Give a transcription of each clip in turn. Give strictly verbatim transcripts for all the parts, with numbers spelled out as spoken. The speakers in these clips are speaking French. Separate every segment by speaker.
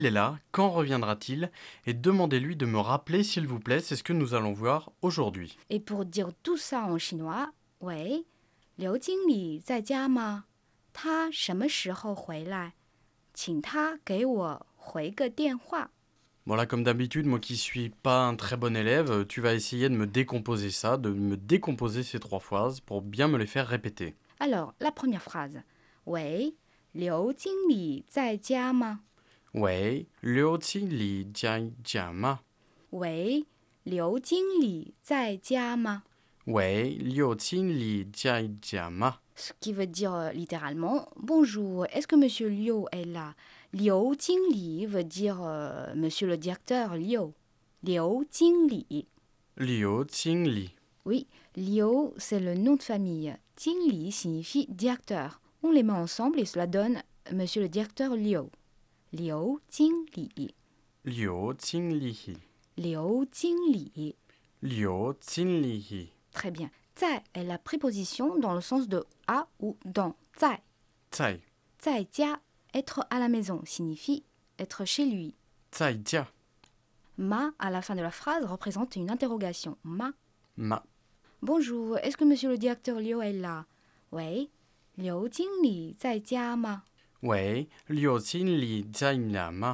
Speaker 1: Il est là, quand reviendra-t-il? Et demandez-lui de me rappeler s'il vous plaît, c'est ce que nous allons voir aujourd'hui.
Speaker 2: Et pour dire tout ça en chinois, 喂，刘经理在家吗？他什么时候回来？请他给我回个电话。
Speaker 1: Bon là, comme d'habitude, moi qui suis pas un très bon élève, tu vas essayer de me décomposer ça, de me décomposer ces trois phrases pour bien me les faire répéter.
Speaker 2: Alors, la première phrase. 喂，刘经理在家吗？
Speaker 1: 喂，刘经理在家吗？
Speaker 2: 喂，刘经理在家吗？
Speaker 1: 喂，刘经理在家吗？
Speaker 2: Ce qui veut dire euh, littéralement bonjour, est-ce que monsieur Liu est là? Liu Jingli veut dire euh, monsieur le directeur Liu. Liu Jingli.
Speaker 1: Liu Qingli.
Speaker 2: Oui, Liu c'est le nom de famille. Jingli signifie directeur. On les met ensemble et cela donne monsieur le directeur Liu. Liu Jingli.
Speaker 1: Liu Qingli.
Speaker 2: Liu Jingli.
Speaker 1: Liu Qingli.
Speaker 2: Très bien. Zai est la préposition dans le sens de à ou dans. Zai.
Speaker 1: Zai.
Speaker 2: Zai jia, être à la maison, signifie être chez lui.
Speaker 1: Zai jia.
Speaker 2: Ma, à la fin de la phrase, représente une interrogation. Ma.
Speaker 1: Ma.
Speaker 2: Bonjour, est-ce que monsieur le directeur Liu est là? Oui. Liu Jingli zai jia ma?
Speaker 1: Oui, Liu Qingli在家吗？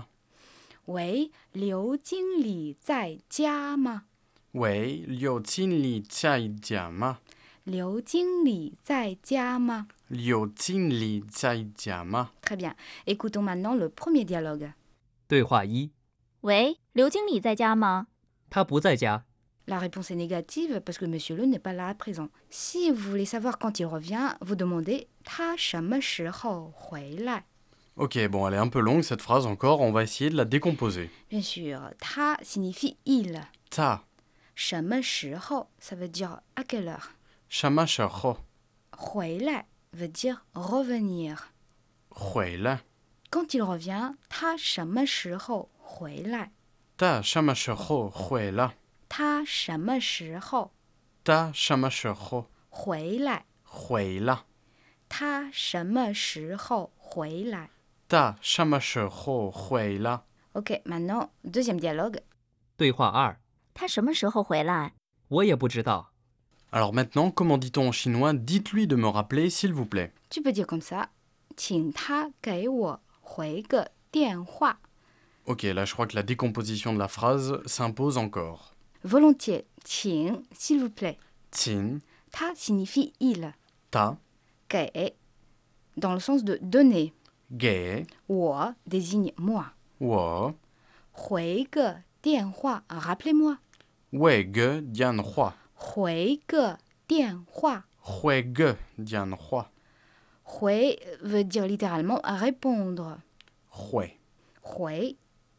Speaker 2: Oui. Liu Jingli zai jia ma?
Speaker 1: Oui, Liu Qingli在家吗？
Speaker 2: Liu Jingli zai jia ma?
Speaker 1: Liu Qingli在家吗？
Speaker 2: Très bien. Écoutons maintenant le premier dialogue.
Speaker 3: 对话一：
Speaker 4: 喂，刘经理在家吗？
Speaker 3: 他不在家。
Speaker 2: La réponse est négative parce que monsieur Le n'est pas là à présent. Si vous voulez savoir quand il revient, vous demandez 他什么时候回来?
Speaker 1: Ok, bon, elle est un peu longue cette phrase encore, on va essayer de la décomposer.
Speaker 2: Bien sûr, 他 signifie il.
Speaker 1: Ta,
Speaker 2: 什么时候 ça veut dire à quelle heure.
Speaker 1: shama sheho,
Speaker 2: 回来 veut dire revenir.
Speaker 1: 回来
Speaker 2: Quand il revient, 他什么时候回来?
Speaker 1: ta shama sheho, 回来
Speaker 2: 他什么时候
Speaker 1: ta shama sheho,
Speaker 2: 回来?
Speaker 1: 回来
Speaker 2: 他什么时候回来?
Speaker 1: ta shama sheho, 回来
Speaker 2: Ok, maintenant, deuxième dialogue.
Speaker 3: 对话二：
Speaker 4: 他什么时候回来？
Speaker 3: 我也不知道。
Speaker 1: Alors maintenant, comment dit-on en chinois? Dites-lui de me rappeler, s'il vous plaît.
Speaker 2: Tu peux dire comme ça. 请他给我回个电话.
Speaker 1: Ok, là je crois que la décomposition de la phrase s'impose encore.
Speaker 2: Volontiers. 请, s'il vous plaît.
Speaker 1: Qin,
Speaker 2: 他 signifie il.
Speaker 1: ta,
Speaker 2: 给 dans le sens de donner.
Speaker 1: ge,
Speaker 2: 我 désigne moi.
Speaker 1: wo,
Speaker 2: 回个电话, rappelez-moi.
Speaker 1: wei ge dian hua,
Speaker 2: 回个电话.
Speaker 1: hui ge dian hua,
Speaker 2: 回 veut dire littéralement répondre.
Speaker 1: hui,
Speaker 2: 回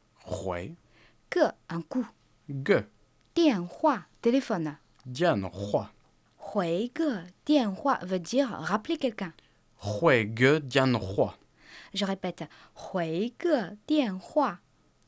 Speaker 1: hui,
Speaker 2: que un coup.
Speaker 1: ge
Speaker 2: 电话 téléphone.
Speaker 1: dian hua,
Speaker 2: 回个电话 veut dire rappeler quelqu'un.
Speaker 1: hui ge dian hua,
Speaker 2: Je répète. 回个电话.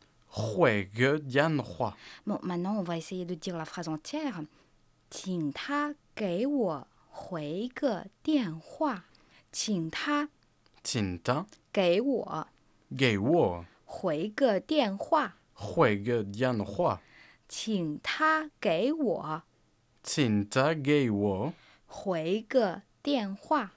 Speaker 1: hui ge dian hua.
Speaker 2: Bon, maintenant, on va essayer de dire la phrase entière. 请他给我回个电话。请他
Speaker 1: Qin ta,
Speaker 2: 给我
Speaker 1: ge wo,
Speaker 2: 回个电话。
Speaker 1: hui ge dian hua,
Speaker 2: 请他给我
Speaker 1: qin ta ge wo,
Speaker 2: 回个电话。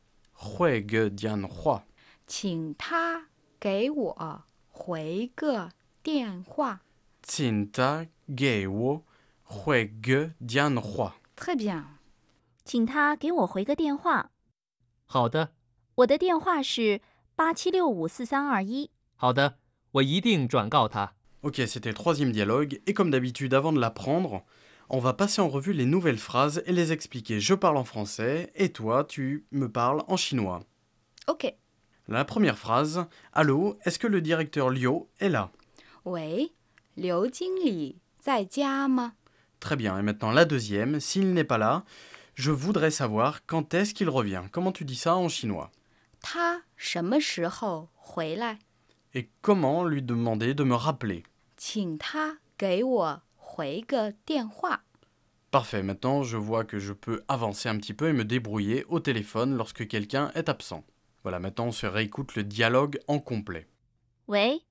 Speaker 1: hui ge dian hua,
Speaker 2: 请他给我回个电话。
Speaker 1: qin ta ge wo, hui ge dian hua.
Speaker 2: Très bien.
Speaker 4: 请他给我回个电话。
Speaker 3: 好的，
Speaker 4: 我的电话是八七六五四三二一。
Speaker 3: 好的，我一定转告他。
Speaker 1: Ok, c'était le troisième dialogue, et comme d'habitude, avant de l'apprendre, on va passer en revue les nouvelles phrases et les expliquer. Je parle en français, et toi, tu me parles en chinois.
Speaker 2: Ok.
Speaker 1: La première phrase, allô, est-ce que le directeur Liu est là?
Speaker 2: 喂，刘经理在家吗？
Speaker 1: Très bien, et maintenant la deuxième, s'il n'est pas là, je voudrais savoir quand est-ce qu'il revient. Comment tu dis ça en chinois?
Speaker 2: 他什么时候回来？
Speaker 1: Et comment lui demander de me rappeler?
Speaker 2: 请他给我回个电话。
Speaker 1: Parfait, maintenant je vois que je peux avancer un petit peu et me débrouiller au téléphone lorsque quelqu'un est absent. Voilà, maintenant on se réécoute le dialogue en complet.
Speaker 4: 喂，